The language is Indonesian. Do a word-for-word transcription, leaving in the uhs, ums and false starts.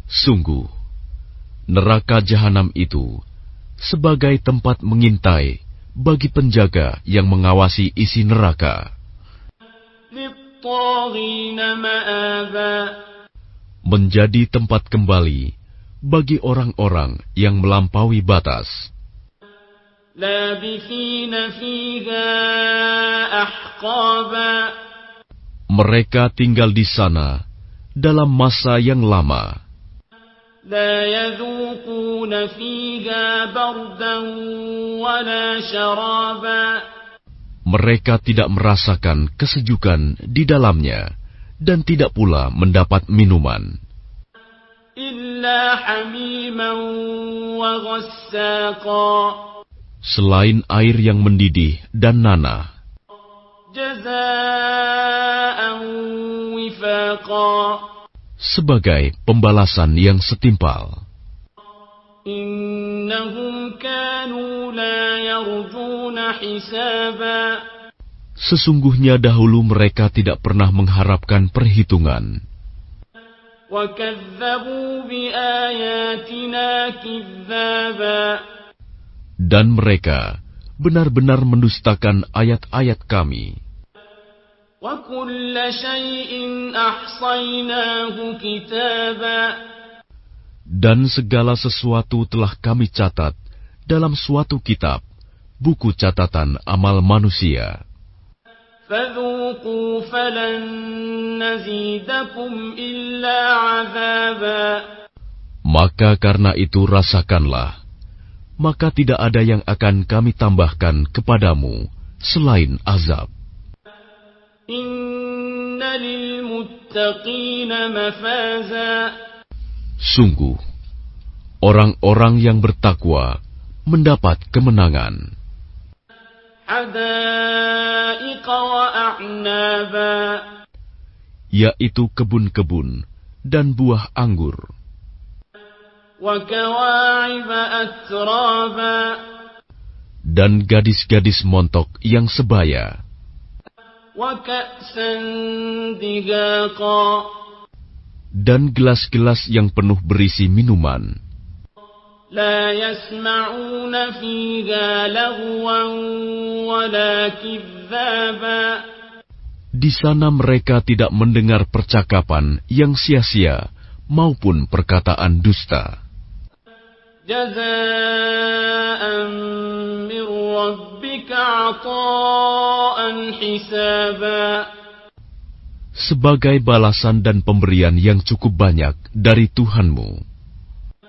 Sungguh, neraka jahanam itu sebagai tempat mengintai bagi penjaga yang mengawasi isi neraka. Menjadi tempat kembali bagi orang-orang yang melampaui batas. Mereka tinggal di sana dalam masa yang lama. Mereka tidak merasakan kesejukan di dalamnya dan tidak pula mendapat minuman. Selain air yang mendidih dan nanah. Sebagai pembalasan yang setimpal. Sesungguhnya dahulu mereka tidak pernah mengharapkan perhitungan. Dan mereka benar-benar mendustakan ayat-ayat kami. Dan segala sesuatu telah kami catat dalam suatu kitab, buku catatan amal manusia. Maka karena itu rasakanlah, maka tidak ada yang akan kami tambahkan kepadamu selain azab. Sungguh, orang-orang yang bertakwa mendapat kemenangan. Yaitu kebun-kebun dan buah anggur. Dan gadis-gadis montok yang sebaya. Dan gelas-gelas yang penuh berisi minuman. Di sana mereka tidak mendengar percakapan yang sia-sia maupun perkataan dusta. Sebagai balasan dan pemberian yang cukup banyak dari Tuhanmu.